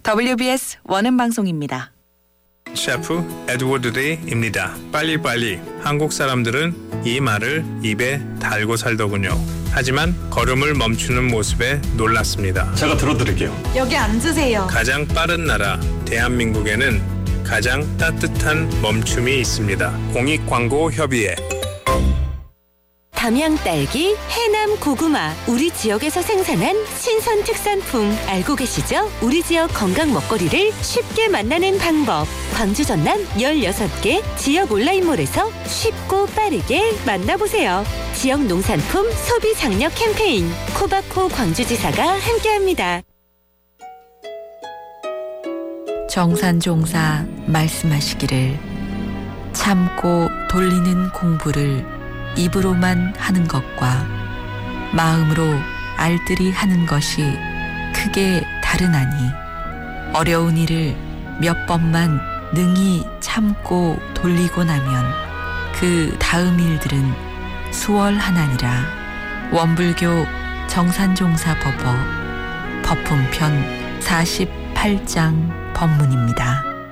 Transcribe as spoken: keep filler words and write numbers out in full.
더블유비에스 원음 방송입니다. 셰프 에드워드 데이입니다. 빨리빨리. 한국 사람들은 이 말을 입에 달고 살더군요. 하지만 걸음을 멈추는 모습에 놀랐습니다. 제가 들어드릴게요. 여기 앉으세요. 가장 빠른 나라 대한민국에는 가장 따뜻한 멈춤이 있습니다. 공익광고협의회. 담양 딸기, 해남 고구마, 우리 지역에서 생산한 신선 특산품 알고 계시죠? 우리 지역 건강 먹거리를 쉽게 만나는 방법. 광주 전남 열여섯 개 지역 온라인몰에서 쉽고 빠르게 만나보세요. 지역 농산품 소비 장려 캠페인 코바코 광주지사가 함께합니다. 정산종사 말씀하시기를 참고 돌리는 공부를 입으로만 하는 것과 마음으로 알뜰히 하는 것이 크게 다르나니 어려운 일을 몇 번만 능히 참고 돌리고 나면 그 다음 일들은 수월하나니라. 원불교 정산종사법어 법품편 사십팔 장 법문입니다.